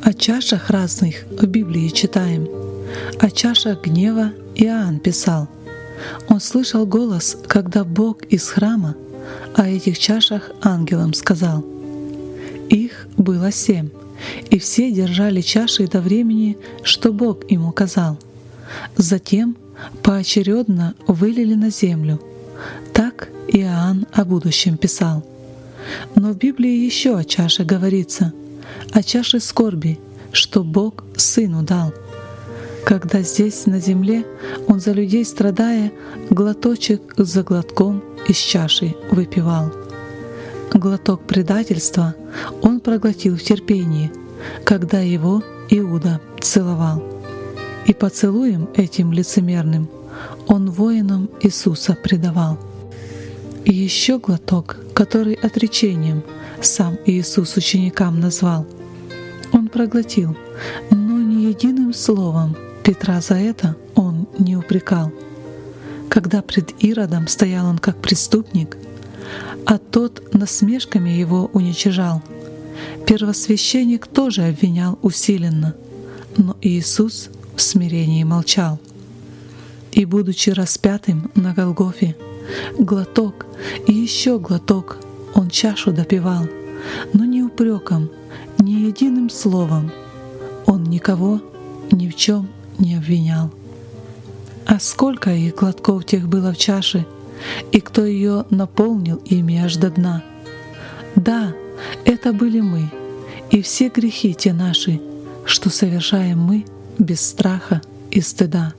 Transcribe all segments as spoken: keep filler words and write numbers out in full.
О чашах разных в Библии читаем. О чашах гнева Иоанн писал. Он слышал голос, когда Бог из храма о этих чашах ангелам сказал. Их было семь, и все держали чаши до времени, что Бог им указал. Затем поочередно вылили на землю. Так Иоанн о будущем писал. Но в Библии еще о чаше говорится, о чаше скорби, что Бог Сыну дал. Когда здесь на земле Он за людей страдая, глоточек за глотком из чаши выпивал. Глоток предательства Он проглотил в терпении, когда Его Иуда целовал. И поцелуем этим лицемерным Он воинам Иисуса предавал. И еще глоток, который отречением сам Иисус ученикам назвал, Он проглотил, но ни единым словом Петра за это Он не упрекал. Когда пред Иродом стоял он как преступник, а тот насмешками его уничижал, первосвященник тоже обвинял усиленно, но Иисус в смирении молчал. И, будучи распятым на Голгофе, глоток и еще глоток Он чашу допивал, но ни упреком, ни единым словом Он никого ни в чем не обвинял. А сколько их глотков тех было в чаше, и кто ее наполнил ими аж до дна? Да, это были мы, и все грехи те наши, что совершаем мы без страха и стыда.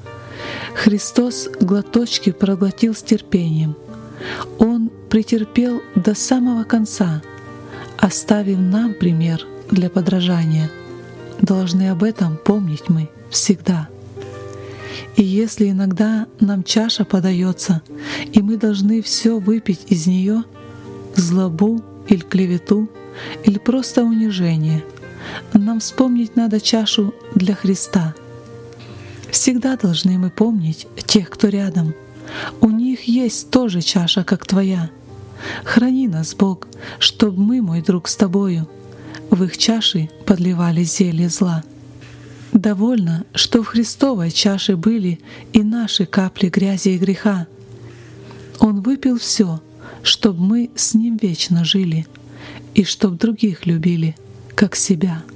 Христос глоточки проглотил с терпением. Он претерпел до самого конца, оставив нам пример для подражания. Должны об этом помнить мы всегда. И если иногда нам чаша подается, и мы должны все выпить из нее, злобу или клевету, или просто унижение, нам вспомнить надо чашу для Христа. Всегда должны мы помнить тех, кто рядом. У них есть тоже чаша, как твоя. Храни нас, Бог, чтоб мы, мой друг, с тобою в их чаши подливали зелье зла. Довольно, что в Христовой чаше были и наши капли грязи и греха. Он выпил все, чтоб мы с Ним вечно жили, и чтоб других любили, как себя.